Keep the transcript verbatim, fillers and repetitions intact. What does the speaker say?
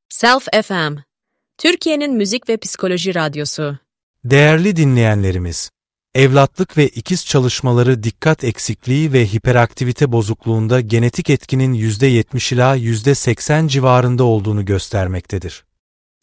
Self F M, Türkiye'nin müzik ve psikoloji radyosu. Değerli dinleyenlerimiz, evlatlık ve ikiz çalışmaları dikkat eksikliği ve hiperaktivite bozukluğunda genetik etkinin yüzde yetmiş ila yüzde seksen civarında olduğunu göstermektedir.